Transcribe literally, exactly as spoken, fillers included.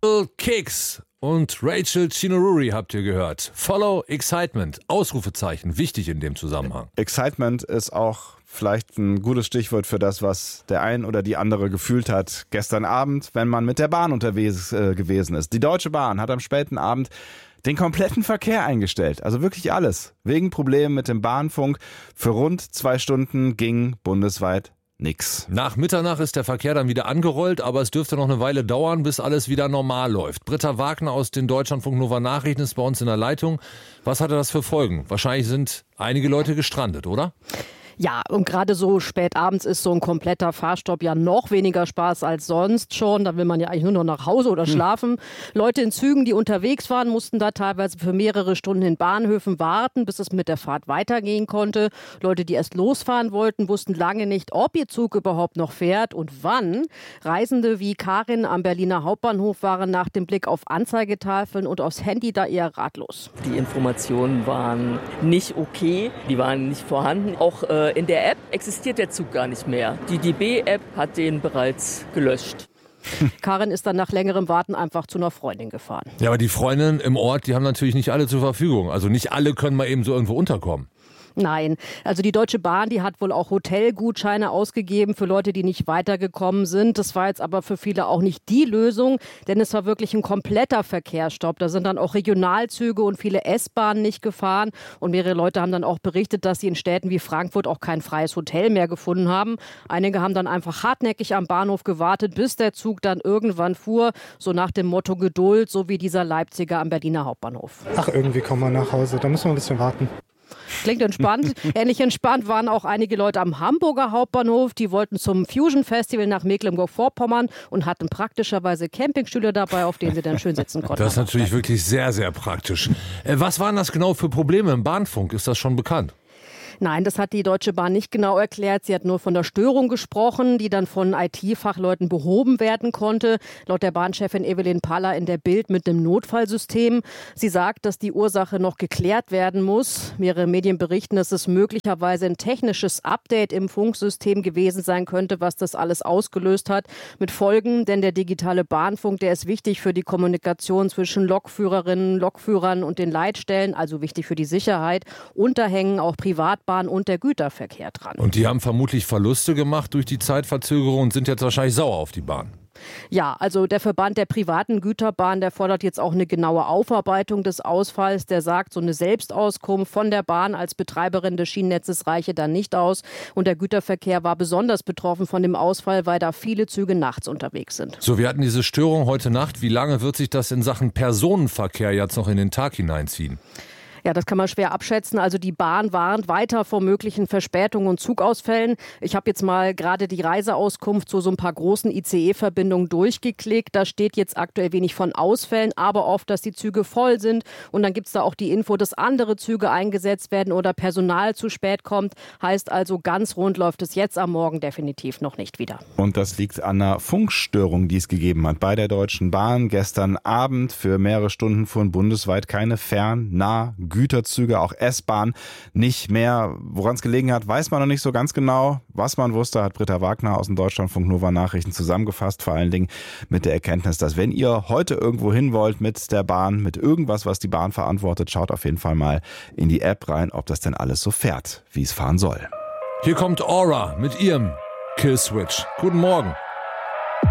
Kicks und Rachel Chinoruri habt ihr gehört. Follow Excitement. Ausrufezeichen. Wichtig in dem Zusammenhang. Excitement ist auch vielleicht ein gutes Stichwort für das, was der ein oder die andere gefühlt hat gestern Abend, wenn man mit der Bahn unterwegs äh, gewesen ist. Die Deutsche Bahn hat am späten Abend den kompletten Verkehr eingestellt. Also wirklich alles. Wegen Problemen mit dem Bahnfunk. Für rund zwei Stunden ging bundesweit nix. Nach Mitternacht ist der Verkehr dann wieder angerollt, aber es dürfte noch eine Weile dauern, bis alles wieder normal läuft. Britta Wagner aus den Deutschlandfunk Nova Nachrichten ist bei uns in der Leitung. Was hatte das für Folgen? Wahrscheinlich sind einige Leute gestrandet, oder? Ja, und gerade so spät abends ist so ein kompletter Fahrstopp ja noch weniger Spaß als sonst schon. Da will man ja eigentlich nur noch nach Hause oder schlafen. Hm. Leute in Zügen, die unterwegs waren, mussten da teilweise für mehrere Stunden in Bahnhöfen warten, bis es mit der Fahrt weitergehen konnte. Leute, die erst losfahren wollten, wussten lange nicht, ob ihr Zug überhaupt noch fährt und wann. Reisende wie Karin am Berliner Hauptbahnhof waren nach dem Blick auf Anzeigetafeln und aufs Handy da eher ratlos. Die Informationen waren nicht okay, die waren nicht vorhanden. Auch äh, in der App existiert der Zug gar nicht mehr. Die D B-App hat den bereits gelöscht. Karin ist dann nach längerem Warten einfach zu einer Freundin gefahren. Ja, aber die Freundinnen im Ort, die haben natürlich nicht alle zur Verfügung. Also nicht alle können mal eben so irgendwo unterkommen. Nein, also die Deutsche Bahn, die hat wohl auch Hotelgutscheine ausgegeben für Leute, die nicht weitergekommen sind. Das war jetzt aber für viele auch nicht die Lösung, denn es war wirklich ein kompletter Verkehrsstopp. Da sind dann auch Regionalzüge und viele S-Bahnen nicht gefahren und mehrere Leute haben dann auch berichtet, dass sie in Städten wie Frankfurt auch kein freies Hotel mehr gefunden haben. Einige haben dann einfach hartnäckig am Bahnhof gewartet, bis der Zug dann irgendwann fuhr, so nach dem Motto Geduld, so wie dieser Leipziger am Berliner Hauptbahnhof. Ach, irgendwie kommen wir nach Hause, da müssen wir ein bisschen warten. Klingt entspannt. Ähnlich entspannt waren auch einige Leute am Hamburger Hauptbahnhof. Die wollten zum Fusion Festival nach Mecklenburg-Vorpommern und hatten praktischerweise Campingstühle dabei, auf denen sie dann schön sitzen konnten. Das ist natürlich wirklich sehr, sehr praktisch. Was waren das genau für Probleme im Bahnfunk? Ist das schon bekannt? Nein, das hat die Deutsche Bahn nicht genau erklärt. Sie hat nur von der Störung gesprochen, die dann von I T-Fachleuten behoben werden konnte. Laut der Bahnchefin Evelyn Paller in der Bild mit dem Notfallsystem. Sie sagt, dass die Ursache noch geklärt werden muss. Mehrere Medien berichten, dass es möglicherweise ein technisches Update im Funksystem gewesen sein könnte, was das alles ausgelöst hat. Mit Folgen, denn der digitale Bahnfunk, der ist wichtig für die Kommunikation zwischen Lokführerinnen, Lokführern und den Leitstellen, also wichtig für die Sicherheit. Und da hängen auch Privatbahnen und der Güterverkehr dran. Und die haben vermutlich Verluste gemacht durch die Zeitverzögerung und sind jetzt wahrscheinlich sauer auf die Bahn. Ja, also der Verband der privaten Güterbahn, der fordert jetzt auch eine genaue Aufarbeitung des Ausfalls. Der sagt, so eine Selbstauskunft von der Bahn als Betreiberin des Schienennetzes reiche da nicht aus. Und der Güterverkehr war besonders betroffen von dem Ausfall, weil da viele Züge nachts unterwegs sind. So, wir hatten diese Störung heute Nacht. Wie lange wird sich das in Sachen Personenverkehr jetzt noch in den Tag hineinziehen? Ja, das kann man schwer abschätzen. Also die Bahn warnt weiter vor möglichen Verspätungen und Zugausfällen. Ich habe jetzt mal gerade die Reiseauskunft zu so ein paar großen I C E-Verbindungen durchgeklickt. Da steht jetzt aktuell wenig von Ausfällen, aber oft, dass die Züge voll sind. Und dann gibt es da auch die Info, dass andere Züge eingesetzt werden oder Personal zu spät kommt. Heißt also, ganz rund läuft es jetzt am Morgen definitiv noch nicht wieder. Und das liegt an einer Funkstörung, die es gegeben hat bei der Deutschen Bahn. Gestern Abend für mehrere Stunden fuhren bundesweit keine Fern-, Nah-, Güterzüge, auch S-Bahn nicht mehr. Woran es gelegen hat, weiß man noch nicht so ganz genau. Was man wusste, hat Britta Wagner aus den Deutschlandfunk Nova Nachrichten zusammengefasst. Vor allen Dingen mit der Erkenntnis, dass wenn ihr heute irgendwo hin wollt mit der Bahn, mit irgendwas, was die Bahn verantwortet, schaut auf jeden Fall mal in die App rein, ob das denn alles so fährt, wie es fahren soll. Hier kommt Aura mit ihrem Kill Switch. Guten Morgen.